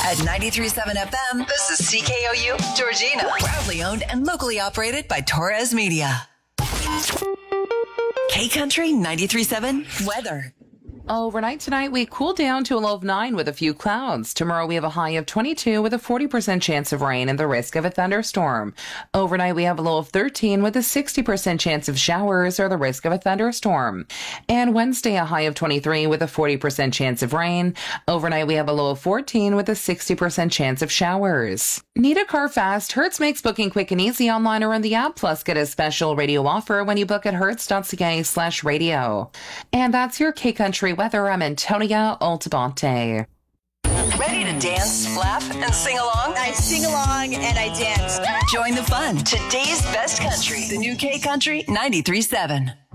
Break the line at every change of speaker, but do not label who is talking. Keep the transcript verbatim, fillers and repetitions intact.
At ninety-three point seven F M, this is C K O U Georgina. Proudly owned and locally operated by Torres Media. K-Country ninety-three point seven weather.
Overnight tonight, we cool down to a low of nine with a few clouds. Tomorrow, we have a high of twenty-two with a forty percent chance of rain and the risk of a thunderstorm. Overnight, we have a low of thirteen with a sixty percent chance of showers or the risk of a thunderstorm. And Wednesday, a high of twenty-three with a forty percent chance of rain. Overnight, we have a low of fourteen with a sixty percent chance of showers. Need a car fast? Hertz makes booking quick and easy online or in the app. Plus, get a special radio offer when you book at hertz.ca slash radio. And that's your K-Country weather. I'm Antonia Altabonte.
Ready to dance, laugh, and sing along?
I sing along and I dance.
Join the fun. Today's best country. The new K-Country ninety-three point seven.